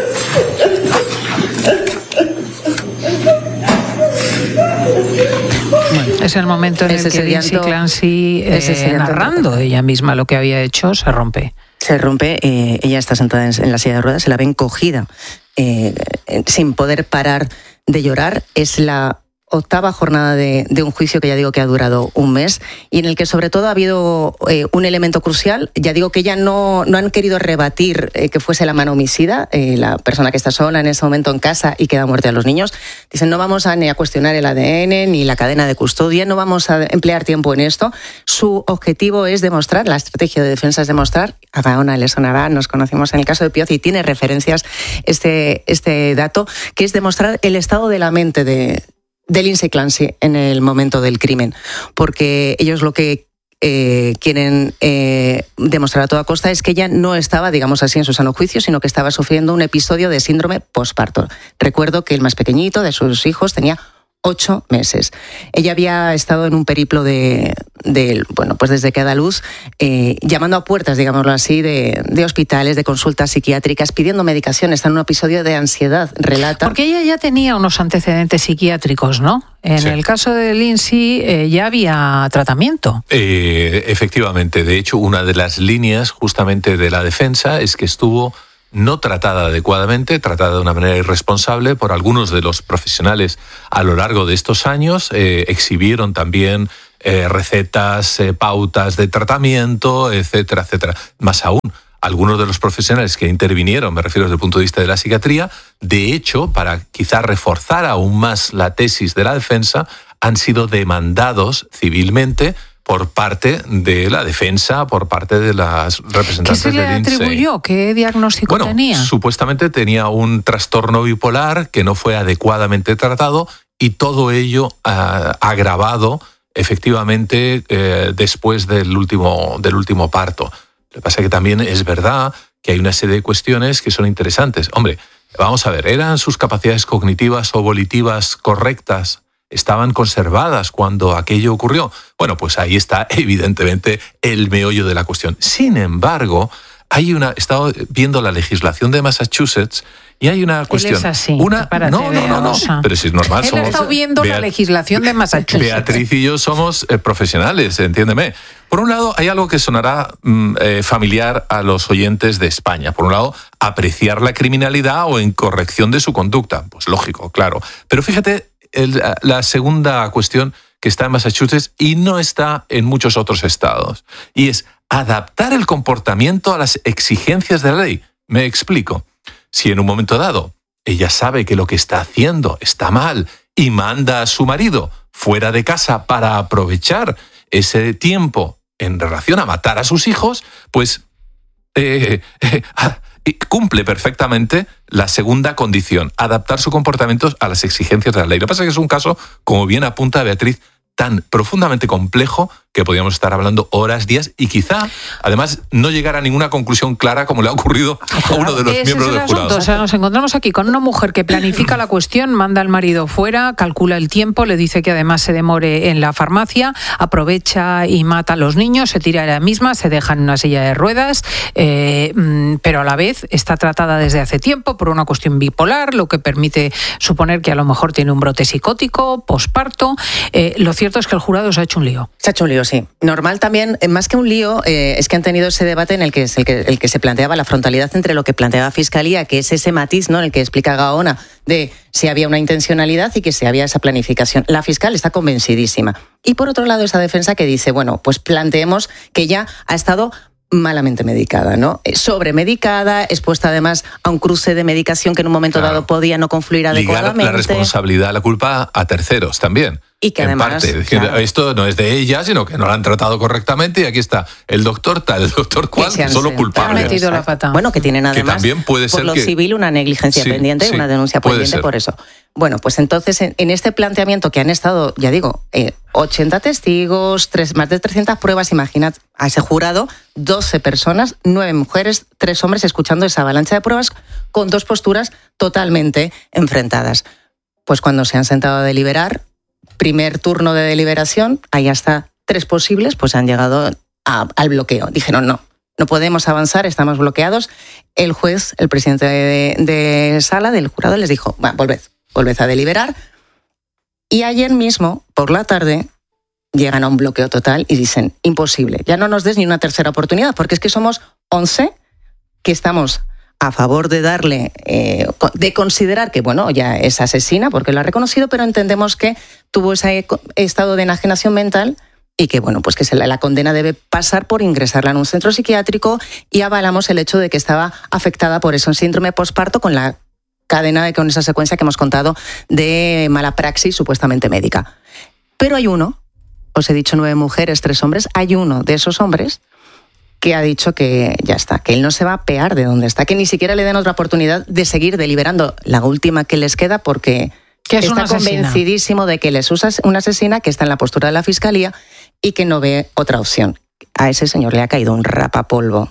Speaker 1: bueno, es el momento en el que Lindsay Clancy, eh, narrando ella misma lo que había hecho, se rompe.
Speaker 3: Se rompe, eh, ella está sentada en, en la silla de ruedas, se la ve encogida, eh, sin poder parar de llorar. Es la octava jornada de, de un juicio que ya digo que ha durado un mes y en el que sobre todo ha habido eh, un elemento crucial. Ya digo que ya no, no han querido rebatir eh, que fuese la mano homicida, eh, la persona que está sola en ese momento en casa y que da muerte a los niños. Dicen, no vamos a ni a cuestionar el A D N ni la cadena de custodia, no vamos a emplear tiempo en esto. Su objetivo es demostrar, la estrategia de defensa es demostrar, a Gaona le sonará, nos conocimos en el caso de Pioz y tiene referencias este, este dato, que es demostrar el estado de la mente de de Lindsay Clancy en el momento del crimen, porque ellos lo que eh, quieren eh, demostrar a toda costa es que ella no estaba, digamos así, en su sano juicio, sino que estaba sufriendo un episodio de síndrome postparto. Recuerdo que el más pequeñito de sus hijos tenía ocho meses. Ella había estado en un periplo de, de bueno, pues desde que da luz, eh, llamando a puertas, digámoslo así, de, de hospitales, de consultas psiquiátricas, pidiendo medicación. Está en un episodio de ansiedad, relata.
Speaker 1: Porque ella ya tenía unos antecedentes psiquiátricos, ¿no? En sí. El caso de Lindsay eh, ya había tratamiento.
Speaker 4: Eh, efectivamente. De hecho, una de las líneas justamente de la defensa es que estuvo no tratada adecuadamente, tratada de una manera irresponsable por algunos de los profesionales a lo largo de estos años. Eh, exhibieron también eh, recetas, eh, pautas de tratamiento, etcétera, etcétera. Más aún, algunos de los profesionales que intervinieron, me refiero desde el punto de vista de la psiquiatría, de hecho, para quizá reforzar aún más la tesis de la defensa, han sido demandados civilmente por parte de la defensa, por parte de las representantes de Lindsay.
Speaker 1: ¿Qué se le atribuyó? ¿Qué diagnóstico
Speaker 4: bueno,
Speaker 1: tenía?
Speaker 4: Supuestamente tenía un trastorno bipolar que no fue adecuadamente tratado y todo ello uh, agravado efectivamente eh, después del último, del último parto. Lo que pasa es que también es verdad que hay una serie de cuestiones que son interesantes. Hombre, vamos a ver, ¿eran sus capacidades cognitivas o volitivas correctas? ¿Estaban conservadas cuando aquello ocurrió? Bueno, pues ahí está evidentemente el meollo de la cuestión. Sin embargo, hay una, he estado viendo la legislación de Massachusetts y hay una cuestión.
Speaker 1: Él es así.
Speaker 4: Una, no, no, no, no, pero si es normal.
Speaker 1: Él
Speaker 4: somos,
Speaker 1: ha estado viendo Beat- la legislación de Massachusetts.
Speaker 4: Beatriz y yo somos eh, profesionales, entiéndeme. Por un lado, hay algo que sonará mm, eh, familiar a los oyentes de España. Por un lado, apreciar la criminalidad o incorrección de su conducta. Pues lógico, claro. Pero fíjate, el, la segunda cuestión que está en Massachusetts y no está en muchos otros estados. Y es adaptar el comportamiento a las exigencias de la ley. Me explico. Si en un momento dado ella sabe que lo que está haciendo está mal y manda a su marido fuera de casa para aprovechar ese tiempo en relación a matar a sus hijos, pues eh, eh, cumple perfectamente la segunda condición, adaptar su comportamiento a las exigencias de la ley. Lo que pasa es que es un caso, como bien apunta Beatriz, tan profundamente complejo que podríamos estar hablando horas, días y quizá, además, no llegar a ninguna conclusión clara como le ha ocurrido a uno de los
Speaker 1: Ese
Speaker 4: miembros
Speaker 1: es el
Speaker 4: del jurado.
Speaker 1: asunto. O sea, nos encontramos aquí con una mujer que planifica la cuestión, manda al marido fuera, calcula el tiempo, le dice que además se demore en la farmacia, aprovecha y mata a los niños, se tira a ella misma, se deja en una silla de ruedas, eh, pero a la vez está tratada desde hace tiempo por una cuestión bipolar, lo que permite suponer que a lo mejor tiene un brote psicótico, posparto. Eh, lo cierto es que el jurado se ha hecho un lío.
Speaker 3: Se ha hecho un lío, sí. Normal también, más que un lío, eh, es que han tenido ese debate en el que, es el, que, el que se planteaba la frontalidad entre lo que planteaba Fiscalía, que es ese matiz, ¿no?, en el que explica Gaona, de si había una intencionalidad y que si había esa planificación. La fiscal está convencidísima. Y por otro lado, esa defensa que dice, bueno, pues planteemos que ya ha estado malamente medicada, ¿no? Sobremedicada, expuesta además a un cruce de medicación que en un momento
Speaker 4: claro.
Speaker 3: dado podía no confluir adecuadamente.
Speaker 4: Ligar la responsabilidad, la culpa a terceros también.
Speaker 3: Y que
Speaker 4: en
Speaker 3: además,
Speaker 4: parte,
Speaker 3: claro.
Speaker 4: esto no es de ella, sino que no la han tratado correctamente y aquí está el doctor tal, el doctor cual, solo culpable.
Speaker 1: Ha metido la pata.
Speaker 3: Bueno, que tienen además,
Speaker 4: que también puede
Speaker 3: por
Speaker 4: ser
Speaker 3: lo
Speaker 4: que...
Speaker 3: civil, una negligencia
Speaker 4: sí,
Speaker 3: pendiente,
Speaker 4: sí,
Speaker 3: una denuncia pendiente
Speaker 4: ser.
Speaker 3: por eso. Bueno, pues entonces en, en este planteamiento que han estado, ya digo, eh, ochenta testigos, tres, más de trescientas pruebas, imaginad a ese jurado, doce personas, nueve mujeres, tres hombres, escuchando esa avalancha de pruebas con dos posturas totalmente enfrentadas. Pues cuando se han sentado a deliberar, primer turno de deliberación, hay hasta tres posibles, pues han llegado a, al bloqueo. Dijeron, no, no podemos avanzar, estamos bloqueados. El juez, el presidente de, de sala del jurado, les dijo, bueno, volved, volved a deliberar. Y ayer mismo, por la tarde, llegan a un bloqueo total y dicen, imposible, ya no nos des ni una tercera oportunidad, porque es que somos once que estamos a favor de darle, eh, de considerar que, bueno, ya es asesina porque lo ha reconocido, pero entendemos que tuvo ese estado de enajenación mental y que, bueno, pues que se la, la condena debe pasar por ingresarla en un centro psiquiátrico, y avalamos el hecho de que estaba afectada por eso, un síndrome posparto, con la cadena, de, con esa secuencia que hemos contado de mala praxis supuestamente médica. Pero hay uno, os he dicho nueve mujeres, tres hombres, hay uno de esos hombres que ha dicho que ya está, que él no se va a pear de donde está, que ni siquiera le den otra oportunidad de seguir deliberando la última que les queda, porque
Speaker 1: que es
Speaker 3: está convencidísimo de que les usa una asesina, que está en la postura de la fiscalía y que no ve otra opción. A ese señor le ha caído un rapapolvo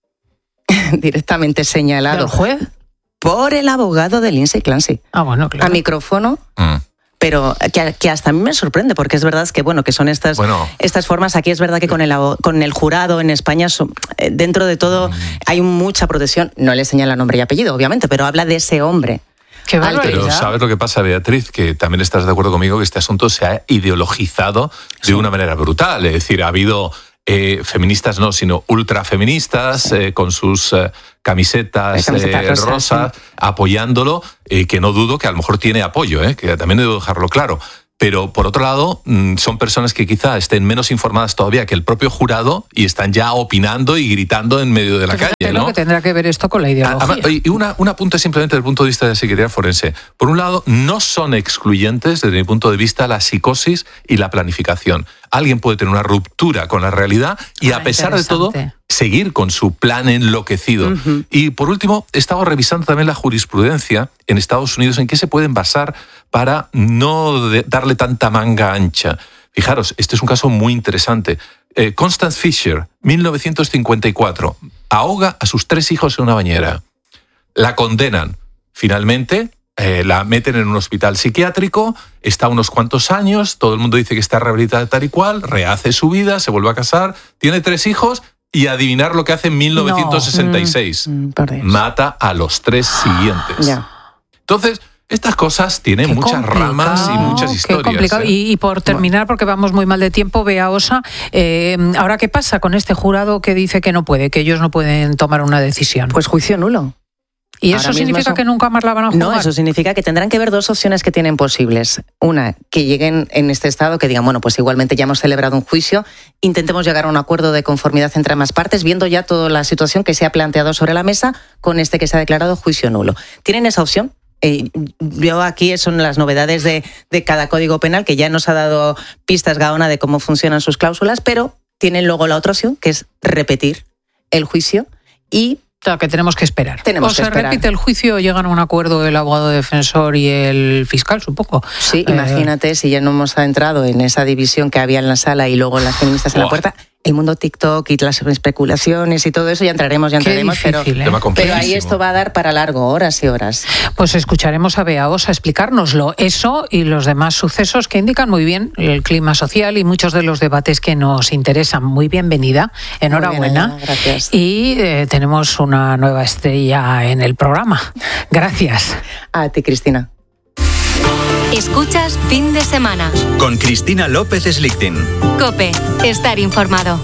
Speaker 3: directamente señalado.
Speaker 1: ¿Del juez?
Speaker 3: Por el abogado de Lindsay Clancy.
Speaker 1: Ah, bueno, claro.
Speaker 3: A micrófono.
Speaker 4: Mm.
Speaker 3: Pero que, que hasta a mí me sorprende, porque es verdad que bueno que son estas,
Speaker 4: bueno,
Speaker 3: estas formas. Aquí es verdad que con el, con el jurado en España, son, dentro de todo, mm. hay mucha protección. No le señala nombre y apellido, obviamente, pero habla de ese hombre.
Speaker 1: Qué barbaridad.
Speaker 4: Pero ¿sabes lo que pasa, Beatriz? Que también estás de acuerdo conmigo que este asunto se ha ideologizado de sí. una manera brutal. Es decir, ha habido eh, feministas, no, sino ultrafeministas, sí. eh, con sus eh, camisetas eh, rosas, rosa, sí. apoyándolo, eh, que no dudo que a lo mejor tiene apoyo, eh, que también debo dejarlo claro. Pero, por otro lado, son personas que quizá estén menos informadas todavía que el propio jurado y están ya opinando y gritando en medio de la
Speaker 1: Fíjate
Speaker 4: calle,
Speaker 1: lo
Speaker 4: ¿no?
Speaker 1: que tendrá que ver esto con la ideología.
Speaker 4: Y una, una apunte simplemente desde el punto de vista de la psiquiatría forense. Por un lado, no son excluyentes desde mi punto de vista la psicosis y la planificación. Alguien puede tener una ruptura con la realidad y, ah, a pesar de todo, seguir con su plan enloquecido. Uh-huh. Y, por último, he estado revisando también la jurisprudencia en Estados Unidos en qué se pueden basar para no de darle tanta manga ancha. Fijaros, este es un caso muy interesante. Eh, Constance Fisher, mil novecientos cincuenta y cuatro, ahoga a sus tres hijos en una bañera. La condenan. Finalmente, eh, la meten en un hospital psiquiátrico, está unos cuantos años, todo el mundo dice que está rehabilitada tal y cual, rehace su vida, se vuelve a casar, tiene tres hijos y adivinar lo que hace en mil novecientos sesenta y seis.
Speaker 3: No. Mm,
Speaker 4: mata a los tres siguientes.
Speaker 3: Ya.
Speaker 4: Entonces, Estas cosas tienen
Speaker 1: Qué
Speaker 4: muchas ramas y muchas
Speaker 1: qué
Speaker 4: historias.
Speaker 1: complicado.
Speaker 4: ¿eh?
Speaker 1: Y, y por terminar, porque vamos muy mal de tiempo, Bea Osa, eh, ¿ahora qué pasa con este jurado que dice que no puede, que ellos no pueden tomar una decisión?
Speaker 3: Pues juicio nulo.
Speaker 1: ¿Y
Speaker 3: Ahora
Speaker 1: eso
Speaker 3: mismo
Speaker 1: significa
Speaker 3: eso-
Speaker 1: que nunca más la van a jugar?
Speaker 3: No, eso significa que tendrán que ver dos opciones que tienen posibles. Una, que lleguen en este estado, que digan, bueno, pues igualmente ya hemos celebrado un juicio, intentemos llegar a un acuerdo de conformidad entre ambas partes, viendo ya toda la situación que se ha planteado sobre la mesa con este que se ha declarado juicio nulo. ¿Tienen esa opción? Eh, yo aquí son las novedades de, de cada código penal, que ya nos ha dado pistas Gaona de cómo funcionan sus cláusulas, pero tienen luego la otra opción, que es repetir el juicio y...
Speaker 1: O sea, que tenemos que esperar.
Speaker 3: Tenemos
Speaker 1: o
Speaker 3: que
Speaker 1: se
Speaker 3: esperar.
Speaker 1: repite el juicio o llegan a un acuerdo el abogado defensor y el fiscal, supongo.
Speaker 3: Sí,
Speaker 1: Eh,
Speaker 3: imagínate si ya no hemos entrado en esa división que había en la sala y luego las feministas en la
Speaker 4: Buah.
Speaker 3: puerta, el mundo TikTok y las especulaciones y todo eso, ya entraremos, ya
Speaker 1: Qué
Speaker 3: entraremos, pero,
Speaker 1: difícil, ¿eh?
Speaker 4: Tema
Speaker 3: pero ahí
Speaker 4: complejísimo.
Speaker 3: esto va a dar para largo, horas y horas.
Speaker 1: Pues escucharemos a Bea Osa explicárnoslo, eso y los demás sucesos que indican muy bien el clima social y muchos de los debates que nos interesan. Muy bienvenida, enhorabuena.
Speaker 3: Muy bien, Ana, gracias.
Speaker 1: Y eh, tenemos una nueva estrella en el programa. Gracias.
Speaker 3: A ti, Cristina.
Speaker 8: Escuchas Fin de Semana.
Speaker 9: Con Cristina López Slichting.
Speaker 8: COPE. Estar informado.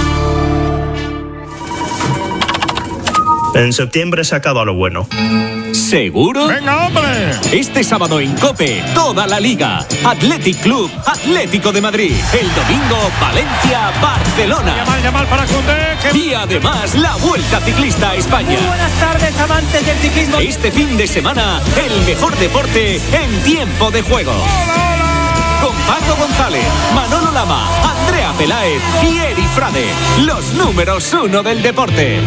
Speaker 10: En septiembre se acaba lo bueno.
Speaker 11: ¿Seguro?
Speaker 10: ¡Venga, hombre!
Speaker 11: Este sábado en COPE, toda la Liga. Athletic Club, Atlético de Madrid. El domingo, Valencia, Barcelona.
Speaker 10: Yamal, Yamal para Koundé. que-
Speaker 11: Y además, la Vuelta Ciclista a España.
Speaker 12: Muy buenas tardes, amantes del ciclismo.
Speaker 11: Este fin de semana, el mejor deporte en tiempo de juego. Con Paco González, Manolo Lama, Andrea Peláez y Eri Frade. Los números uno del deporte.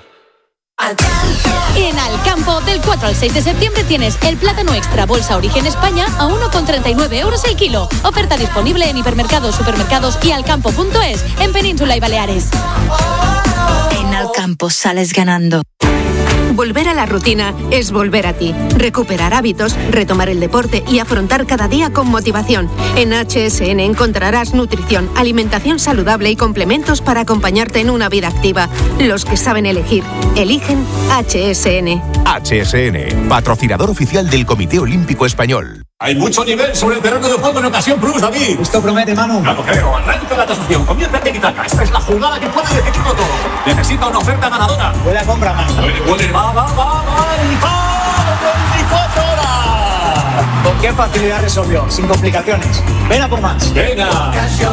Speaker 13: En Alcampo, del cuatro al seis de septiembre tienes el plátano extra bolsa Origen España a uno con treinta y nueve euros el kilo. Oferta disponible en hipermercados, supermercados y alcampo punto es en Península y Baleares.
Speaker 8: En Alcampo sales ganando.
Speaker 14: Volver a la rutina es volver a ti. Recuperar hábitos, retomar el deporte y afrontar cada día con motivación. En H S N encontrarás nutrición, alimentación saludable y complementos para acompañarte en una vida activa. Los que saben elegir, eligen H S N.
Speaker 15: H S N, patrocinador oficial del Comité Olímpico Español.
Speaker 16: Hay mucho nivel sobre el terreno de juego en ocasión Plus, David.
Speaker 12: Esto promete, Manu.
Speaker 16: Claro, creo. Arranca la tasación. Comienza Tiki-Taka. Esta es la jugada que puede decidirlo todo. Necesita una oferta ganadora.
Speaker 12: Buena compra, Manu.
Speaker 16: Puede, puede. Va, va, va, va. Y va. veinticuatro horas.
Speaker 12: Con qué facilidad resolvió, sin complicaciones. Ven a por más.
Speaker 16: Venga.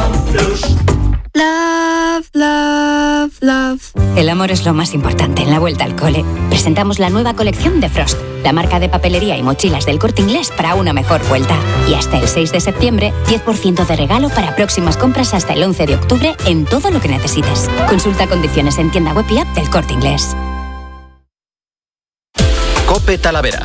Speaker 8: Love, love, love. El amor es lo más importante en la vuelta al cole. Presentamos la nueva colección de Frost, la marca de papelería y mochilas del Corte Inglés para una mejor vuelta. Y hasta el seis de septiembre, diez por ciento de regalo para próximas compras hasta el once de octubre en todo lo que necesites. Consulta condiciones en tienda web y app del Corte Inglés.
Speaker 9: COPE Talavera.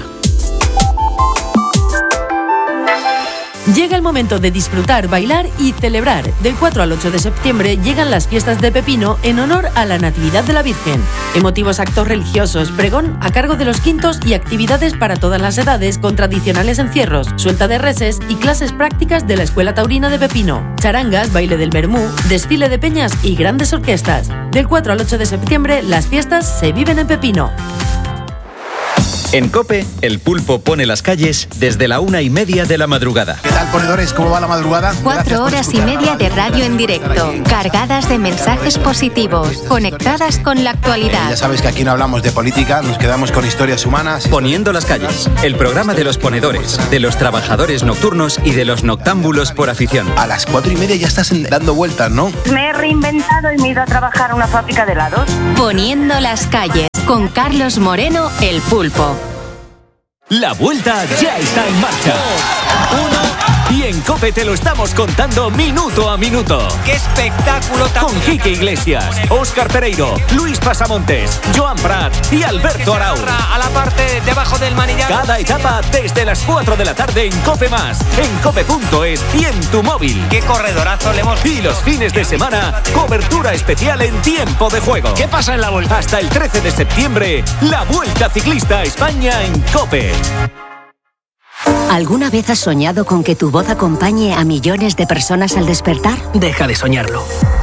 Speaker 17: Llega el momento de disfrutar, bailar y celebrar. Del cuatro al ocho de septiembre llegan las fiestas de Pepino en honor a la Natividad de la Virgen. Emotivos actos religiosos, pregón a cargo de los quintos y actividades para todas las edades con tradicionales encierros, suelta de reses y clases prácticas de la Escuela Taurina de Pepino. Charangas, baile del Bermú, desfile de peñas y grandes orquestas. Del cuatro al ocho de septiembre las fiestas se viven en Pepino.
Speaker 9: En COPE, el pulpo pone las calles desde la una y media de la madrugada.
Speaker 18: ¿Qué tal, ponedores? ¿Cómo va la madrugada?
Speaker 8: Cuatro horas y media de radio en directo, cargadas de mensajes positivos, conectadas con la
Speaker 18: Eh,
Speaker 8: actualidad.
Speaker 18: ya sabes que aquí no hablamos de política, nos quedamos con historias humanas.
Speaker 9: Poniendo las calles, el programa de los ponedores, de los trabajadores nocturnos y de los noctámbulos por afición.
Speaker 18: A las cuatro y media ya estás en- dando vueltas, ¿no?
Speaker 19: Me he reinventado y me he ido a trabajar a una fábrica de helados.
Speaker 8: Poniendo las calles, con Carlos Moreno, el pulpo.
Speaker 11: La vuelta ya está en marcha. Y en COPE te lo estamos contando minuto a minuto.
Speaker 12: ¡Qué espectáculo tan
Speaker 11: Con Quique Iglesias, Óscar Pereiro, Luis Pasamontes, Joan Prat y Alberto Arau.
Speaker 12: a la parte debajo del manillar.
Speaker 11: Cada etapa desde las cuatro de la tarde en COPE Más, en cope punto es y en tu móvil.
Speaker 12: ¡Qué corredorazo le hemos...
Speaker 11: Y los fines de semana, cobertura especial en tiempo de juego.
Speaker 12: ¿Qué pasa en la vuelta?
Speaker 11: Hasta el trece de septiembre, la Vuelta Ciclista a España en COPE.
Speaker 8: ¿Alguna vez has soñado con que tu voz acompañe a millones de personas al despertar?
Speaker 12: Deja de soñarlo.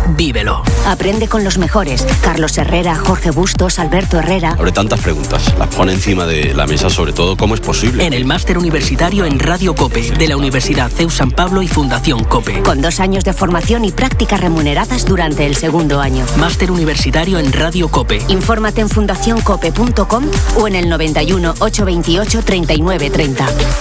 Speaker 20: vívelo.
Speaker 8: Aprende con los mejores. Carlos Herrera, Jorge Bustos, Alberto Herrera.
Speaker 21: Abre tantas preguntas, las pone encima de la mesa, sobre todo, ¿cómo es posible?
Speaker 20: En el máster universitario en Radio COPE, de la Universidad C E U San Pablo y Fundación COPE.
Speaker 8: Con dos años de formación y prácticas remuneradas durante el segundo año.
Speaker 20: Máster universitario en Radio COPE.
Speaker 8: Infórmate en fundación cope punto com o en el noventa y uno, ochocientos veintiocho, treinta y nueve treinta.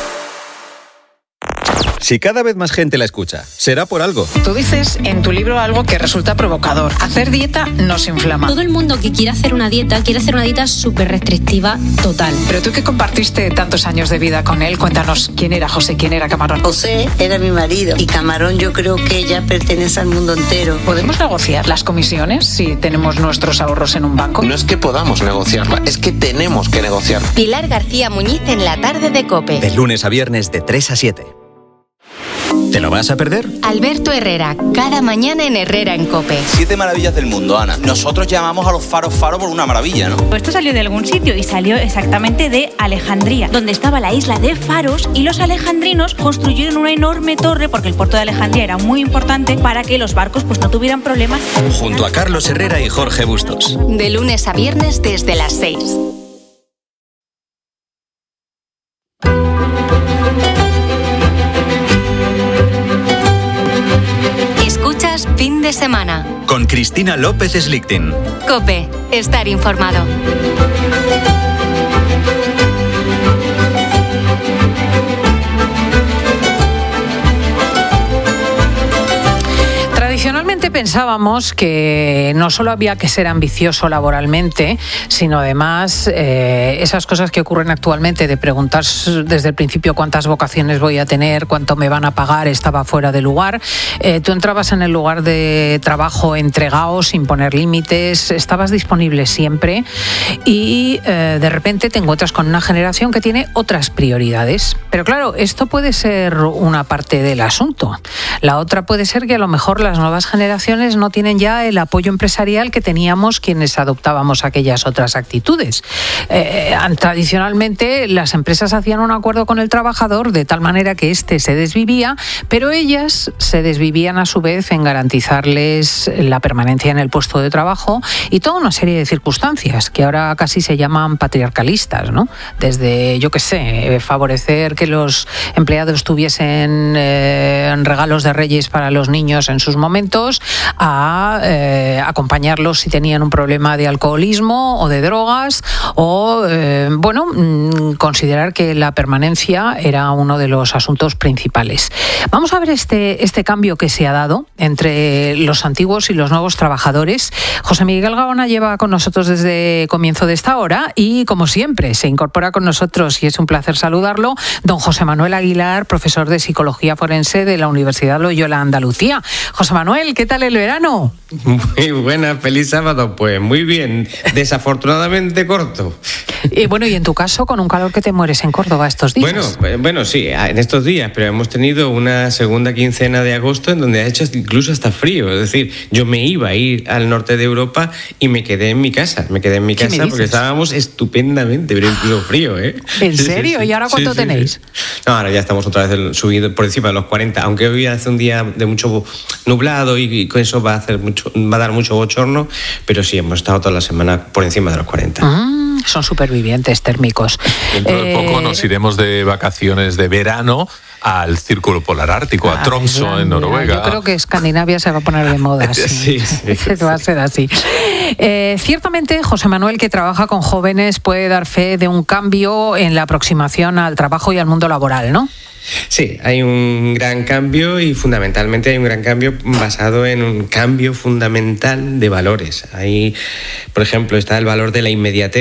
Speaker 9: Si cada vez más gente la escucha, será por algo.
Speaker 1: Tú dices en tu libro algo que resulta provocador. Hacer dieta nos inflama.
Speaker 22: Todo el mundo que quiere hacer una dieta, quiere hacer una dieta súper restrictiva, total.
Speaker 1: Pero tú que compartiste tantos años de vida con él, cuéntanos quién era José, quién era Camarón.
Speaker 23: José era mi marido y Camarón yo creo que ella pertenece al mundo entero.
Speaker 1: ¿Podemos negociar las comisiones si tenemos nuestros ahorros en un banco?
Speaker 24: No es que podamos negociarla, es que tenemos que negociarla.
Speaker 8: Pilar García Muñiz en la tarde de COPE.
Speaker 9: De lunes a viernes de tres a siete. ¿Te lo vas a perder?
Speaker 8: Alberto Herrera, cada mañana en Herrera en COPE.
Speaker 24: Siete maravillas del mundo, Ana. Nosotros llamamos a los faros faro por una maravilla, ¿no?
Speaker 25: Esto salió de algún sitio y salió exactamente de Alejandría, donde estaba la isla de Faros, y los alejandrinos construyeron una enorme torre, porque el puerto de Alejandría era muy importante, para que los barcos pues no tuvieran problemas.
Speaker 9: Junto a Carlos Herrera y Jorge Bustos.
Speaker 8: De lunes a viernes desde las seis. Fin de semana.
Speaker 9: Con Cristina López Slichting.
Speaker 8: COPE. Estar informado.
Speaker 1: Tradicionalmente pensábamos que no solo había que ser ambicioso laboralmente, sino además eh, esas cosas que ocurren actualmente de preguntar desde el principio cuántas vocaciones voy a tener, cuánto me van a pagar, estaba fuera de lugar. Eh, tú entrabas en el lugar de trabajo entregado, sin poner límites, estabas disponible siempre y eh, de repente te encuentras con una generación que tiene otras prioridades. Pero claro, esto puede ser una parte del asunto. La otra puede ser que a lo mejor las nuevas generaciones no tienen ya el apoyo empresarial que teníamos quienes adoptábamos aquellas otras actitudes. Eh, tradicionalmente las empresas hacían un acuerdo con el trabajador de tal manera que éste se desvivía, pero ellas se desvivían a su vez en garantizarles la permanencia en el puesto de trabajo y toda una serie de circunstancias que ahora casi se llaman patriarcalistas, ¿no? Desde, yo qué sé, favorecer que los empleados tuviesen eh, regalos de Reyes para los niños en sus momentos, a eh, acompañarlos si tenían un problema de alcoholismo o de drogas, o eh, bueno, considerar que la permanencia era uno de los asuntos principales. Vamos a ver este, este cambio que se ha dado entre los antiguos y los nuevos trabajadores. José Miguel Gaona lleva con nosotros desde comienzo de esta hora y, como siempre, se incorpora con nosotros y es un placer saludarlo, don José Manuel Aguilar, profesor de Psicología Forense de la Universidad Loyola Andalucía. José Manuel, ¿qué tal el verano?
Speaker 26: Muy buena, feliz sábado. Pues muy bien, desafortunadamente corto.
Speaker 1: Y bueno, y en tu caso, con un calor que te mueres en Córdoba estos días.
Speaker 26: Bueno, bueno, sí, en estos días, pero hemos tenido una segunda quincena de agosto en donde ha hecho incluso hasta frío. Es decir, yo me iba a ir al norte de Europa y me quedé en mi casa. Me quedé en mi casa porque estábamos estupendamente, pero incluso frío, ¿eh?
Speaker 1: ¿En serio? ¿Y ahora cuánto
Speaker 26: sí, sí,
Speaker 1: tenéis?
Speaker 26: Sí. No, ahora ya estamos otra vez subidos por encima de los cuarenta, aunque hoy hace un día de mucho nublado y con eso va a hacer mucho, va a dar mucho bochorno, pero sí, hemos estado toda la semana por encima de los cuarenta.
Speaker 1: Mm, son supervivientes térmicos.
Speaker 4: Dentro de
Speaker 1: eh...
Speaker 4: poco nos iremos de vacaciones de verano al Círculo Polar Ártico, a Tromsø, en Noruega.
Speaker 1: Yo creo que Escandinavia se va a poner de moda. Sí,
Speaker 26: sí, sí, sí.
Speaker 1: Va a ser así. Eh, ciertamente, José Manuel, que trabaja con jóvenes, puede dar fe de un cambio en la aproximación al trabajo y al mundo laboral, ¿no?
Speaker 26: Sí, hay un gran cambio y fundamentalmente hay un gran cambio basado en un cambio fundamental de valores. Ahí, por ejemplo, está el valor de la inmediatez.